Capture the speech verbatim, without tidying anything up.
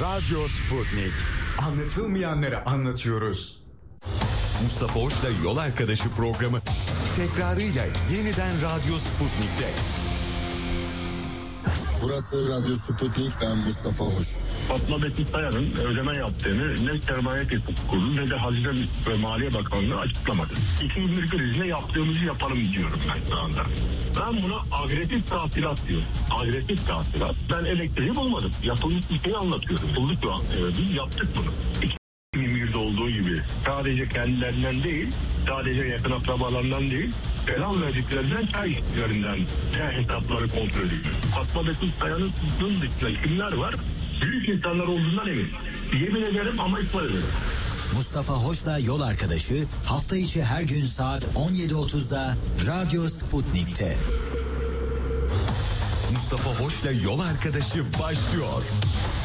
Radyo Sputnik. Anlatılmayanları anlatıyoruz. Mustafa Hoş'la Yol Arkadaşı programı tekrarıyla yeniden Radyo Sputnik'te. Burası Radyo Sputnik, ben Mustafa Hoş. Fatma Betül Sayan'ın ödeme yaptığını ne Sermaye Teşvik Kurulu ne de Hazine ve Maliye Bakanlığı açıklamadı. iki bin bir krizine yaptığımızı yapalım diyorum ben şu anda. Ben buna agresif tahsilat diyorum. Agresif tahsilat. Ben elektriği bulmadım. Yapılmış bir şeyi anlatıyorum. Bulduk mu? Evet, biz yaptık bunu. iki bin yirmi birde olduğu gibi sadece kendilerinden değil, sadece yakın akrabalarından değil, selam verdiklerinden çay işçilerinden çay hesapları kontrol ediyor. Fatma Betül Sayan'ın dışında kimler var? Büyük insanlar olduğundan eminim. Yemin ederim ama ikmal ederim. Mustafa Hoş'la Yol Arkadaşı hafta içi her gün saat on yedi otuzda Radyo Sputnik'te. Mustafa Hoş'la Yol Arkadaşı başlıyor.